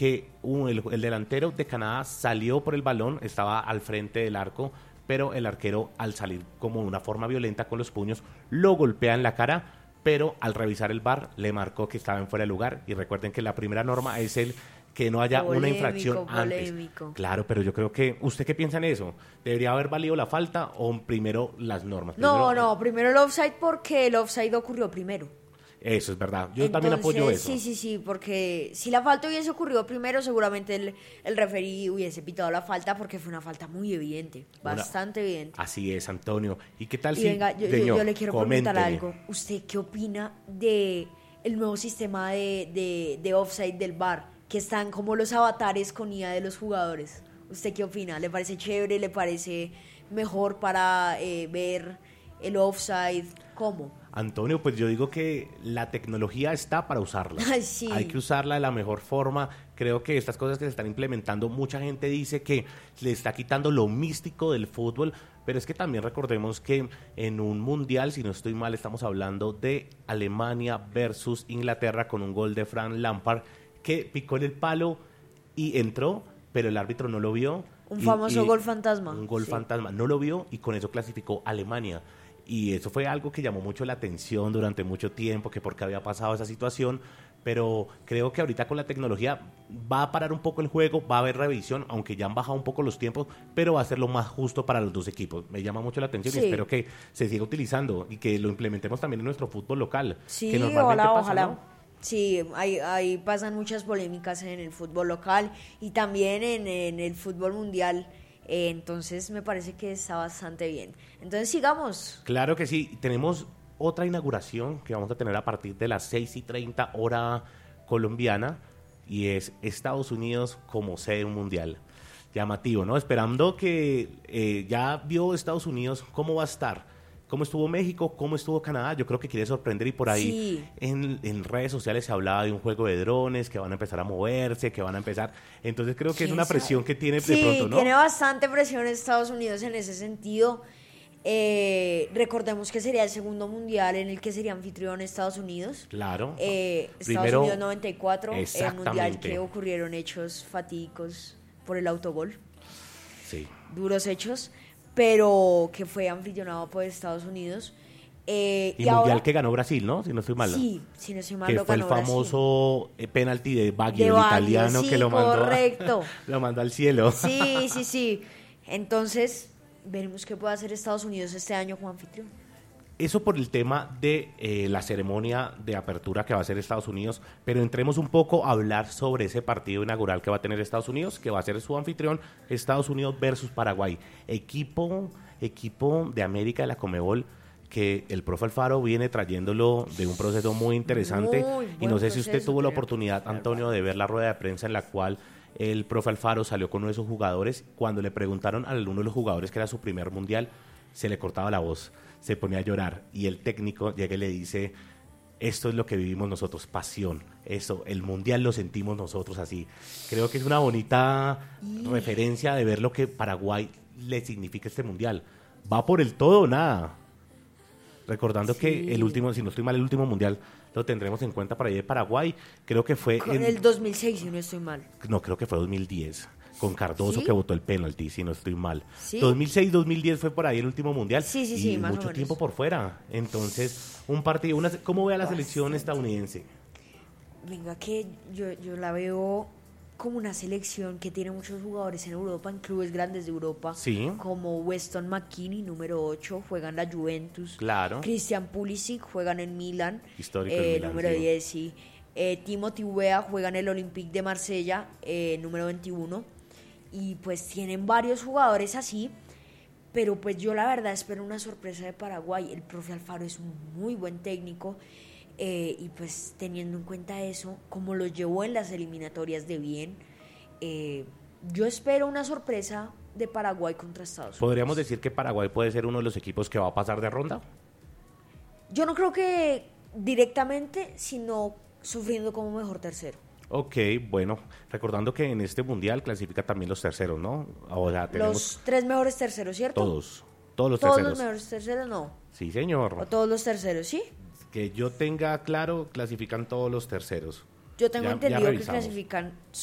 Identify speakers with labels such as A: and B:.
A: que el delantero de Canadá salió por el balón, estaba al frente del arco, pero el arquero, al salir como de una forma violenta con los puños, lo golpea en la cara, pero al revisar el VAR le marcó que estaba en fuera de lugar. Y recuerden que la primera norma es el que no haya una infracción antes. Claro, pero yo creo que, ¿usted qué piensa en eso? ¿Debería haber valido la falta o primero las normas?
B: Primero el offside, porque el offside ocurrió primero.
A: Eso es verdad, yo también apoyo eso.
B: Sí, porque si la falta hubiese ocurrido primero, seguramente el referí hubiese pitado la falta, porque fue una falta muy evidente, bastante evidente.
A: Así es, Antonio. ¿Y qué tal
B: venga, yo le quiero preguntar algo. ¿Usted qué opina de el nuevo sistema de offside del VAR? Que están como los avatares con IA de los jugadores. ¿Usted qué opina? ¿Le parece chévere? ¿Le parece mejor para ver el offside? ¿Cómo?
A: Antonio, pues yo digo que la tecnología está para usarla.
B: Sí.
A: Hay que usarla de la mejor forma. Creo que estas cosas que se están implementando, mucha gente dice que le está quitando lo místico del fútbol, pero es que también recordemos que en un mundial, si no estoy mal, estamos hablando de Alemania versus Inglaterra con un gol de Frank Lampard, que picó en el palo y entró, pero el árbitro no lo vio.
B: Un famoso gol fantasma.
A: Un gol fantasma, no lo vio y con eso clasificó Alemania. Y eso fue algo que llamó mucho la atención durante mucho tiempo, que porque había pasado esa situación, pero creo que ahorita con la tecnología va a parar un poco el juego, va a haber revisión, aunque ya han bajado un poco los tiempos, pero va a ser lo más justo para los dos equipos. Me llama mucho la atención y espero que se siga utilizando y que lo implementemos también en nuestro fútbol local.
B: Sí,
A: que normalmente
B: ojalá.
A: ¿no?
B: Sí, ahí pasan muchas polémicas en el fútbol local y también en el fútbol mundial. Entonces me parece que está bastante bien. Entonces sigamos.
A: Claro que sí, tenemos otra inauguración que vamos a tener a partir de las 6:30 hora colombiana, y es Estados Unidos como sede mundial. Llamativo, ¿no? Esperando que ya vio Estados Unidos cómo va a estar. ¿Cómo estuvo México? ¿Cómo estuvo Canadá? Yo creo que quiere sorprender y por ahí en redes sociales se hablaba de un juego de drones que van a empezar a moverse, que van a empezar. Entonces creo que es una presión que tiene de pronto, ¿no?
B: Sí, tiene bastante presión Estados Unidos en ese sentido. Recordemos que sería el segundo mundial en el que sería anfitrión Estados Unidos.
A: Claro.
B: Estados Unidos 94, el mundial que ocurrieron hechos fatídicos por el autogol.
A: Sí.
B: Duros hechos, pero que fue anfitrionado por Estados Unidos.
A: Y mundial ahora, que ganó Brasil, ¿no? Si no estoy mal.
B: Sí, si no estoy mal,
A: que
B: lo
A: fue
B: ganó
A: el famoso penalti de Baggio, el italiano,
B: sí,
A: que lo mandó,
B: correcto.
A: Lo mandó al cielo.
B: Sí. Entonces, veremos qué puede hacer Estados Unidos este año como anfitrión.
A: Eso por el tema de la ceremonia de apertura que va a hacer Estados Unidos, pero entremos un poco a hablar sobre ese partido inaugural que va a tener Estados Unidos, que va a ser su anfitrión, Estados Unidos versus Paraguay. Equipo de América de la Conmebol, que el profe Alfaro viene trayéndolo de un proceso muy interesante. Y no sé si usted tuvo la oportunidad, Antonio, de ver la rueda de prensa en la cual el profe Alfaro salió con uno de esos jugadores. Cuando le preguntaron a uno de los jugadores que era su primer mundial, se le cortaba la voz, se ponía a llorar, y el técnico llega y le dice: esto es lo que vivimos nosotros, pasión, eso, el mundial lo sentimos nosotros así. Creo que es una bonita referencia de ver lo que Paraguay le significa este mundial. Va por el todo o nada. Recordando que el último, si no estoy mal, el último mundial lo tendremos en cuenta para ir de Paraguay. Creo que fue
B: en el 2006, si no estoy mal.
A: No, creo que fue 2010. Con Cardoso, que votó el penalti, si no estoy mal.
B: ¿Sí?
A: 2006-2010 fue por ahí el último mundial.
B: Sí,
A: y
B: más
A: mucho tiempo por fuera. Entonces, un partido, ¿cómo ve a la selección estadounidense?
B: Venga, que yo la veo como una selección que tiene muchos jugadores en Europa, en clubes grandes de Europa, como Weston McKennie, número 8, juega en la Juventus.
A: Claro.
B: Christian Pulisic juega en el Milan,
A: histórico el Milan,
B: número 10, sí. Timothy Weah juega en el Olympique de Marsella, número 21. Y pues tienen varios jugadores así, pero pues yo la verdad espero una sorpresa de Paraguay. El profe Alfaro es un muy buen técnico, y pues teniendo en cuenta eso, como lo llevó en las eliminatorias de bien, yo espero una sorpresa de Paraguay contra Estados Unidos.
A: ¿Podríamos decir que Paraguay puede ser uno de los equipos que va a pasar de ronda?
B: Yo no creo que directamente, sino sufriendo como mejor tercero.
A: Ok, bueno, recordando que en este mundial clasifica también los terceros, ¿no? Ahora tenemos
B: los 3 mejores terceros, ¿cierto?
A: Todos los terceros.
B: ¿Todos los mejores terceros no?
A: Sí, señor.
B: ¿O todos los terceros, sí?
A: Que yo tenga claro, clasifican todos los terceros.
B: Yo tengo entendido que clasifican